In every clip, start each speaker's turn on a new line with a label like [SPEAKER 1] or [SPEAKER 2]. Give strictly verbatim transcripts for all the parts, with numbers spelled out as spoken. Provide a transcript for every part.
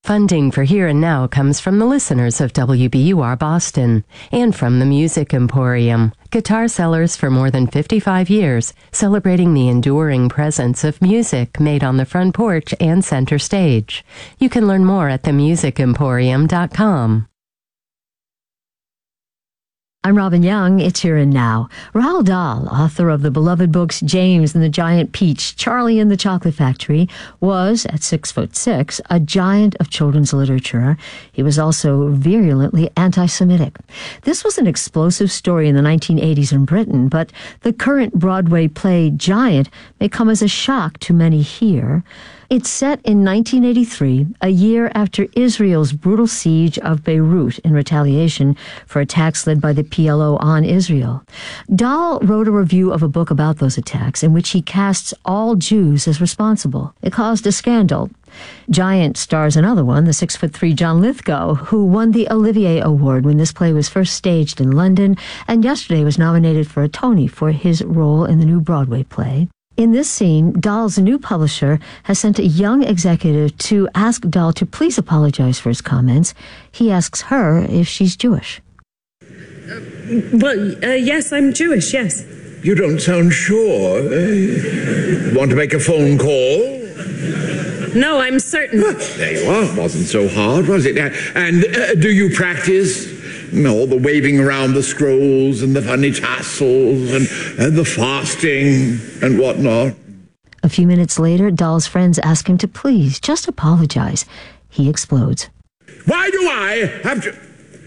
[SPEAKER 1] Funding for Here and Now comes from the listeners of W B U R Boston and from the Music Emporium, guitar sellers for more than fifty-five years, celebrating the enduring presence of music made on the front porch and center stage. You can learn more at the music emporium dot com.
[SPEAKER 2] I'm Robin Young. It's Here and Now. Roald Dahl, author of the beloved books James and the Giant Peach, Charlie and the Chocolate Factory, was, at six foot six, a giant of children's literature. He was also virulently anti-Semitic. This was an explosive story in the nineteen eighties in Britain, but the current Broadway play Giant may come as a shock to many here. It's set in nineteen eighty-three, a year after Israel's brutal siege of Beirut in retaliation for attacks led by the P L O on Israel. Dahl wrote a review of a book about those attacks in which he casts all Jews as responsible. It caused a scandal. Giant stars another one, the six foot three John Lithgow, who won the Olivier Award when this play was first staged in London, and yesterday was nominated for a Tony for his role in the new Broadway play. In this scene, Dahl's new publisher has sent a young executive to ask Dahl to please apologize for his comments. He asks her if she's Jewish.
[SPEAKER 3] Uh, well, uh, yes, I'm Jewish, yes.
[SPEAKER 4] You don't sound sure. Uh, want to make a phone call?
[SPEAKER 3] No, I'm certain.
[SPEAKER 4] Ah, there you are. Wasn't so hard, was it? Uh, and uh, do you practice? No, the waving around the scrolls and the funny tassels and, and the fasting and whatnot.
[SPEAKER 2] A few minutes later, Dahl's friends ask him to please just apologize. He explodes.
[SPEAKER 4] Why do I have to...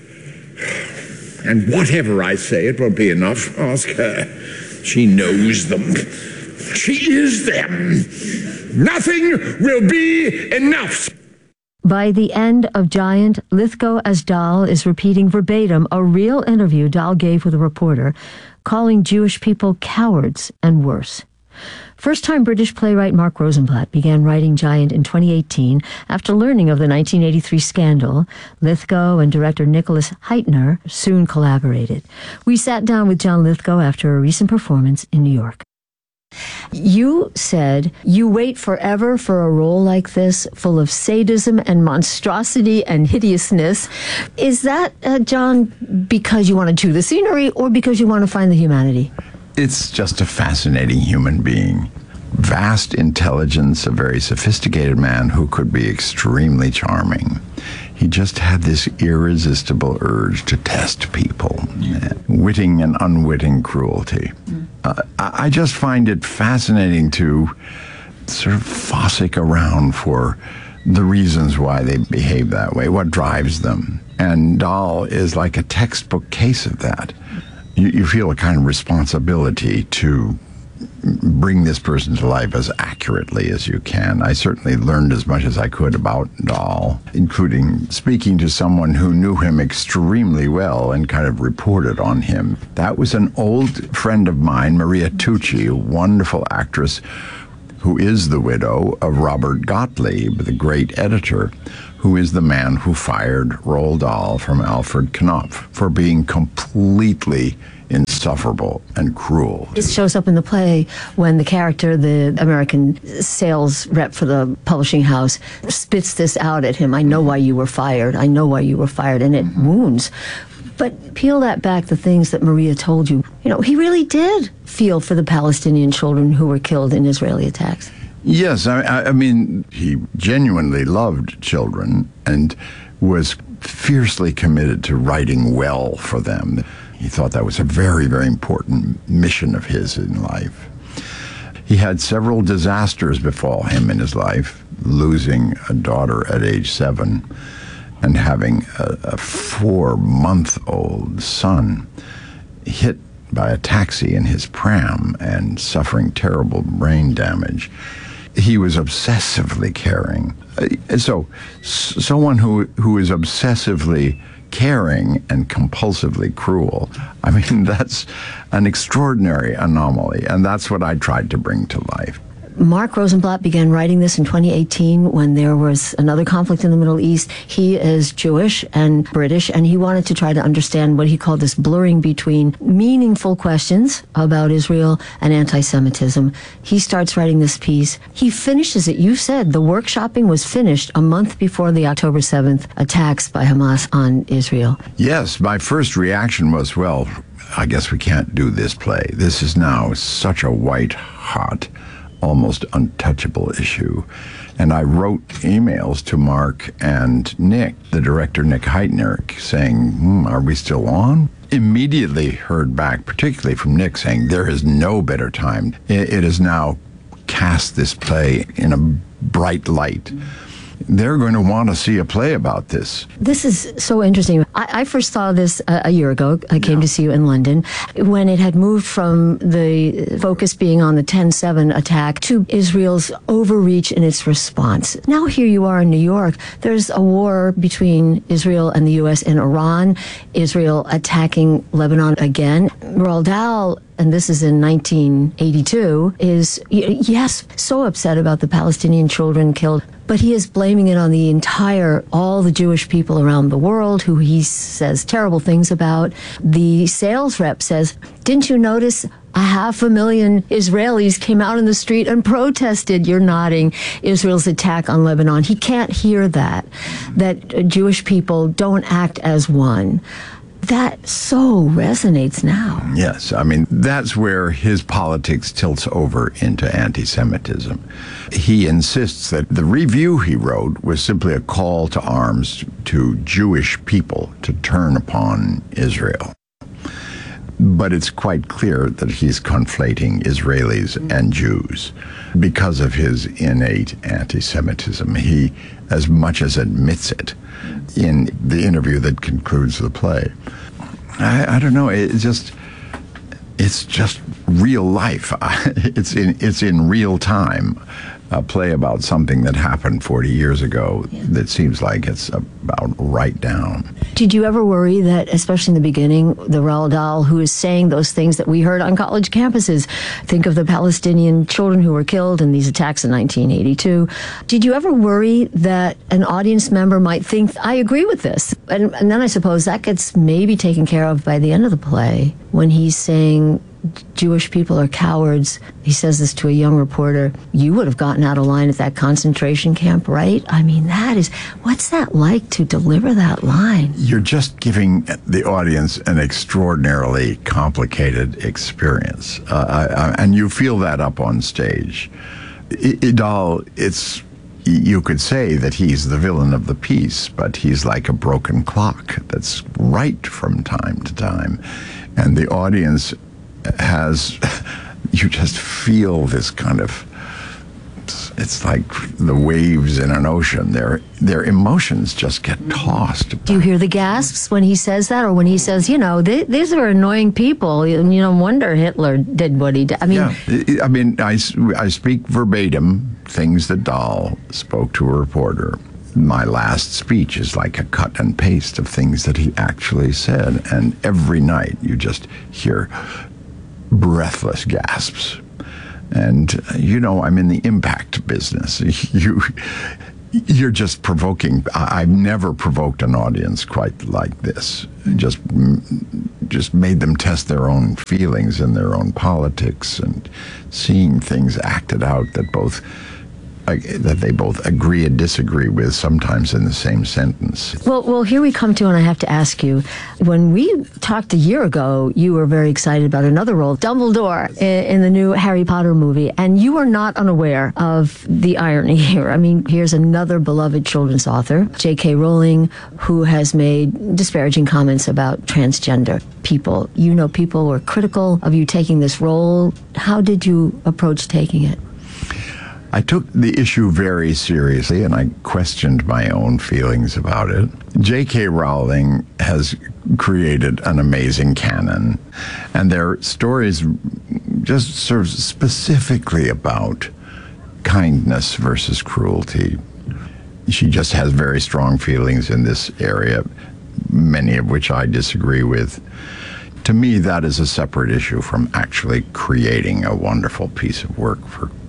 [SPEAKER 4] And whatever I say, it won't be enough. Ask her. She knows them. She is them. Nothing will be enough.
[SPEAKER 2] By the end of Giant, Lithgow as Dahl is repeating verbatim a real interview Dahl gave with a reporter, calling Jewish people cowards and worse. First-time British playwright Mark Rosenblatt began writing Giant in twenty eighteen after learning of the nineteen eighty-three scandal. Lithgow and director Nicholas Heitner soon collaborated. We sat down with John Lithgow after a recent performance in New York. You said you wait forever for a role like this, full of sadism and monstrosity and hideousness. Is that, uh, John, because you want to chew the scenery or because you want to find the humanity?
[SPEAKER 5] It's just a fascinating human being. Vast intelligence, a very sophisticated man who could be extremely charming. He just had this irresistible urge to test people, witting and unwitting cruelty. Mm. Uh, I just find it fascinating to sort of fossick around for the reasons why they behave that way, what drives them. And Dahl is like a textbook case of that. You, you feel a kind of responsibility to bring this person to life as accurately as you can. I certainly learned as much as I could about Dahl, including speaking to someone who knew him extremely well and kind of reported on him. That was an old friend of mine, Maria Tucci, a wonderful actress who is the widow of Robert Gottlieb, the great editor, who is the man who fired Roald Dahl from Alfred Knopf for being completely insufferable and cruel.
[SPEAKER 2] It shows up in the play when the character, the American sales rep for the publishing house, spits this out at him. I know why you were fired. I know why you were fired. And it wounds. But peel that back, the things that Maria told you. You know, he really did feel for the Palestinian children who were killed in Israeli attacks.
[SPEAKER 5] Yes, I, I mean, he genuinely loved children and was fiercely committed to writing well for them. He thought that was a very, very important mission of his in life. He had several disasters befall him in his life, losing a daughter at age seven and having a, a four-month-old son hit by a taxi in his pram and suffering terrible brain damage. He was obsessively caring. So, someone who, who is obsessively caring and compulsively cruel, I mean, that's an extraordinary anomaly, and that's what I tried to bring to life.
[SPEAKER 2] Mark Rosenblatt began writing this in twenty eighteen when there was another conflict in the Middle East. He is Jewish and British, and he wanted to try to understand what he called this blurring between meaningful questions about Israel and anti-Semitism. He starts writing this piece. He finishes it. You said the workshopping was finished a month before the October seventh attacks by Hamas on Israel.
[SPEAKER 5] Yes, my first reaction was, well, I guess we can't do this play. This is now such a white-hot, almost untouchable issue. And I wrote emails to Mark and Nick, the director, Nick Heitner, saying, hmm, are we still on? Immediately heard back, particularly from Nick, saying, there is no better time. It, it is now cast this play in a bright light. They're going to want to see a play about this.
[SPEAKER 2] This is so interesting. I, I first saw this a, a year ago. I came yeah. to see you in London when it had moved from the focus being on the ten seven attack to Israel's overreach in its response. Now here you are in New York. There's a war between Israel and the U S and Iran. Israel attacking Lebanon again. Roald Dahl, and this is in nineteen eighty-two, is, yes, so upset about the Palestinian children killed, but he is blaming it on the entire, all the Jewish people around the world who he says terrible things about. The sales rep says, didn't you notice a half a million Israelis came out in the street and protested, you're nodding, Israel's attack on Lebanon? He can't hear that, that Jewish people don't act as one. That so resonates now.
[SPEAKER 5] Yes, I mean, that's where his politics tilts over into anti-Semitism. He insists that the review he wrote was simply a call to arms to Jewish people to turn upon Israel. But it's quite clear that he's conflating Israelis and Jews because of his innate anti-Semitism. He, as much as admits it in the interview that concludes the play. I, I don't know, it just, it's just real life. It's in, it's in real time. A play about something that happened forty years ago yeah. that seems like it's about right down.
[SPEAKER 2] Did you ever worry that, especially in the beginning, the Roald Dahl, who is saying those things that we heard on college campuses, think of the Palestinian children who were killed in these attacks in nineteen eighty-two, did you ever worry that an audience member might think, I agree with this? And, and then I suppose that gets maybe taken care of by the end of the play, when he's saying Jewish people are cowards. He says this to a young reporter. You would have gotten out of line at that concentration camp, right? I mean, that is, what's that like to deliver that line?
[SPEAKER 5] You're just giving the audience an extraordinarily complicated experience. Uh, I, I, and you feel that up on stage. Dahl, it's, you could say that he's the villain of the piece, but he's like a broken clock that's right from time to time. And the audience has, you just feel this kind of, it's like the waves in an ocean. Their their emotions just get tossed.
[SPEAKER 2] Do you hear the gasps when he says that, or when he says, you know, they, these are annoying people, and you no wonder Hitler did what he did? I mean,
[SPEAKER 5] yeah. I mean, I, I speak verbatim things that Dahl spoke to a reporter. My last speech is like a cut and paste of things that he actually said, and every night you just hear breathless gasps. And, you know, I'm in the impact business. You, you're just provoking. I've never provoked an audience quite like this. Just, just made them test their own feelings and their own politics, and seeing things acted out that both that they both agree and disagree with, sometimes in the same sentence.
[SPEAKER 2] Well, well, here we come to, and I have to ask you, when we talked a year ago, you were very excited about another role, Dumbledore, in, in the new Harry Potter movie, and you are not unaware of the irony here. I mean, here's another beloved children's author, J K Rowling, who has made disparaging comments about transgender people. You know, people were critical of you taking this role. How did you approach taking it?
[SPEAKER 5] I took the issue very seriously, and I questioned my own feelings about it. J K Rowling has created an amazing canon, and their stories just serve specifically about kindness versus cruelty. She just has very strong feelings in this area, many of which I disagree with. To me, that is a separate issue from actually creating a wonderful piece of work for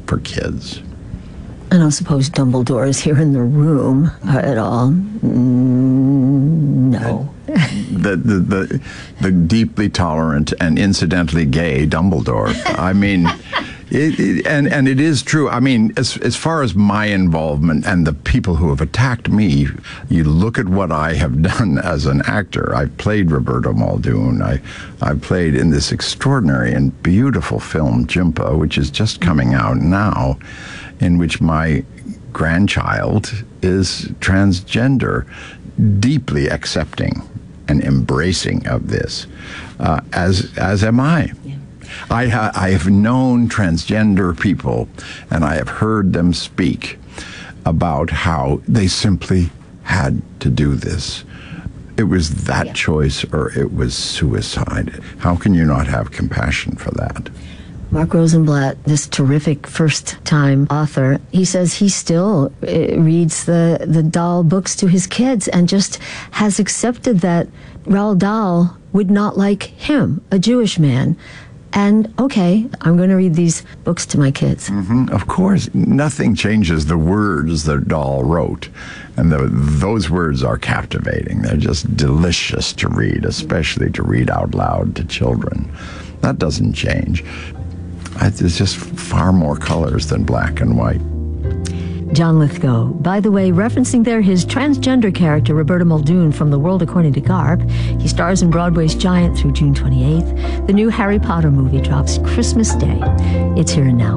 [SPEAKER 5] for kids.
[SPEAKER 2] I don't suppose Dumbledore is here in the room uh, at all. Mm, no.
[SPEAKER 5] The, the the the deeply tolerant and incidentally gay Dumbledore. I mean, it, it, and and it is true. I mean, as as far as my involvement and the people who have attacked me, you look at what I have done as an actor. I've played Roberto Muldoon. I I played in this extraordinary and beautiful film Jhumpa, which is just coming out now, in which my grandchild is transgender, deeply accepting and embracing of this, uh, as as am I. Yeah. I, ha- I have known transgender people, and I have heard them speak about how they simply had to do this. It was that yeah. choice, or it was suicide. How can you not have compassion for that?
[SPEAKER 2] Mark Rosenblatt, this terrific first-time author, he says he still uh, reads the, the Dahl books to his kids and just has accepted that Roald Dahl would not like him, a Jewish man. And, okay, I'm going to read these books to my kids.
[SPEAKER 5] Mm-hmm. Of course, nothing changes the words that Dahl wrote. And the, those words are captivating. They're just delicious to read, especially to read out loud to children. That doesn't change. There's just far more colors than black and white.
[SPEAKER 2] John Lithgow, by the way, referencing there his transgender character, Roberto Muldoon, from The World According to Garp. He stars in Broadway's Giant through June twenty-eighth. The new Harry Potter movie drops Christmas Day. It's here and now.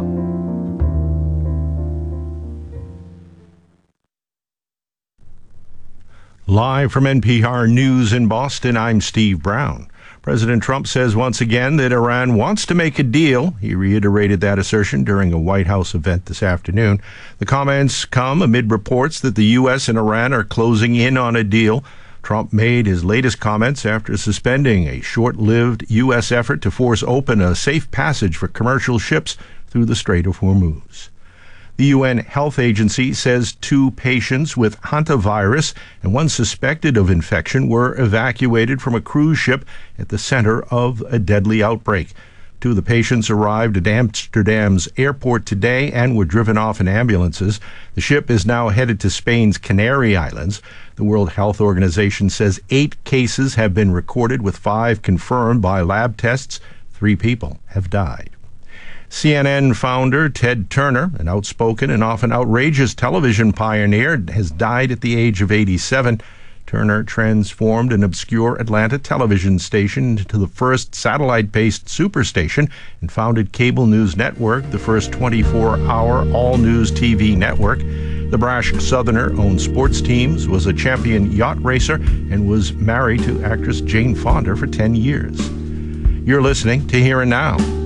[SPEAKER 6] Live from N P R News in Boston, I'm Steve Brown. President Trump says once again that Iran wants to make a deal. He reiterated that assertion during a White House event this afternoon. The comments come amid reports that the U S and Iran are closing in on a deal. Trump made his latest comments after suspending a short-lived U S effort to force open a safe passage for commercial ships through the Strait of Hormuz. The U N Health Agency says two patients with hantavirus and one suspected of infection were evacuated from a cruise ship at the center of a deadly outbreak. Two of the patients arrived at Amsterdam's airport today and were driven off in ambulances. The ship is now headed to Spain's Canary Islands. The World Health Organization says eight cases have been recorded, with five confirmed by lab tests. Three people have died. C N N founder Ted Turner, an outspoken and often outrageous television pioneer, has died at the age of eighty-seven. Turner transformed an obscure Atlanta television station into the first satellite-based superstation and founded Cable News Network, the first twenty-four hour all-news T V network. The brash Southerner owned sports teams, was a champion yacht racer, and was married to actress Jane Fonda for ten years. You're listening to Here and Now.